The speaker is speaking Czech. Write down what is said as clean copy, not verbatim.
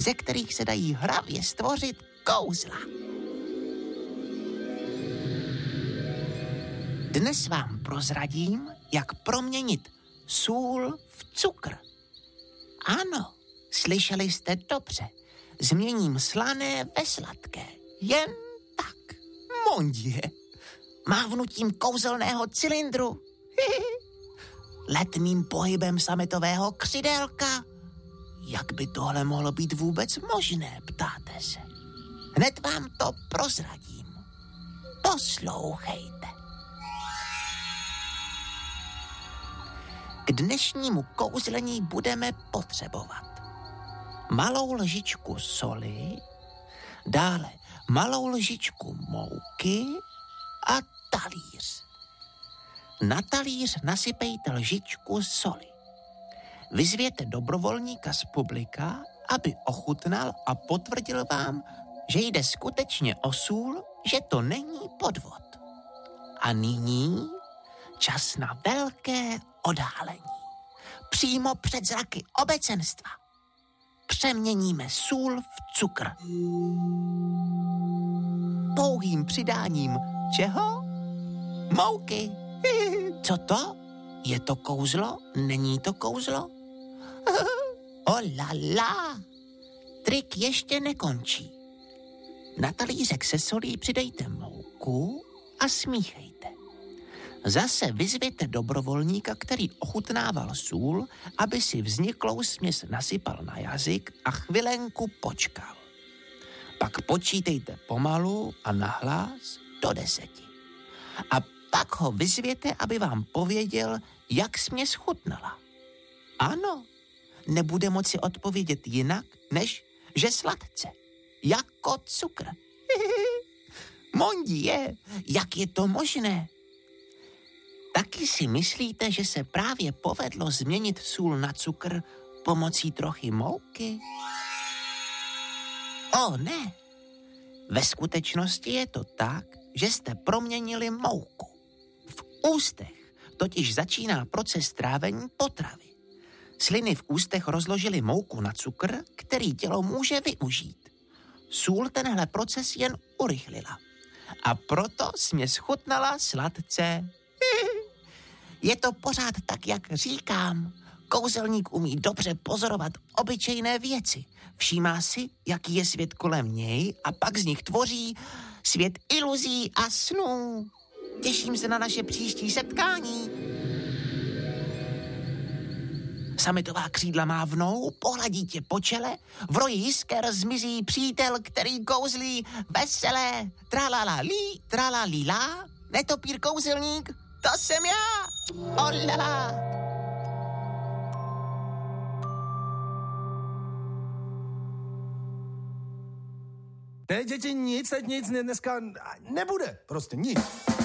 ze kterých se dají hravě stvořit kouzla. Dnes vám prozradím, jak proměnit sůl v cukr. Ano, slyšeli jste dobře. Změním slané ve sladké. Jen tak. Mondě. Mávnutím kouzelného cylindru. Letmým pohybem sametového křidélka. Jak by tohle mohlo být vůbec možné, ptáte se? Hned vám to prozradím. Poslouchejte. K dnešnímu kouzlení budeme potřebovat malou lžičku soli, dále malou lžičku mouky a talíř. Na talíř nasypejte lžičku soli. Vyzvěte dobrovolníka z publika, aby ochutnal a potvrdil vám, že jde skutečně o sůl, že to není podvod. A nyní čas na velké odhalení. Přímo před zraky obecenstva. Přeměníme sůl v cukr. Pouhým přidáním čeho? Mouky. Co to? Je to kouzlo? Není to kouzlo? Oh la la. Trik ještě nekončí. Na talířek se solí přidejte mouku a smíchejte. Zase vyzvěte dobrovolníka, který ochutnával sůl, aby si vzniklou směs nasypal na jazyk a chvilenku počkal. Pak počítejte pomalu a nahlas do 10. A pak ho vyzvěte, aby vám pověděl, jak směs chutnala. Ano, nebude moci odpovědět jinak, než že sladce, jako cukr. Mondě, jak je to možné? Taky si myslíte, že se právě povedlo změnit sůl na cukr pomocí trochy mouky? O ne! Ve skutečnosti je to tak, že jste proměnili mouku. V ústech totiž začíná proces trávení potravy. Sliny v ústech rozložily mouku na cukr, který tělo může využít. Sůl tenhle proces jen urychlila. A proto směs chutnala sladce. Je to pořád tak, jak říkám. Kouzelník umí dobře pozorovat obyčejné věci. Všímá si, jaký je svět kolem něj a pak z nich tvoří svět iluzí a snů. Těším se na naše příští setkání. Sametová křídla mávnou, pohladí tě po čele, v roji jisker zmizí přítel, který kouzlí veselé. Tralalali, tralalila, netopír kouzelník, to jsem já. Olala. Ne, děti, nic dneska nebude, prostě nic.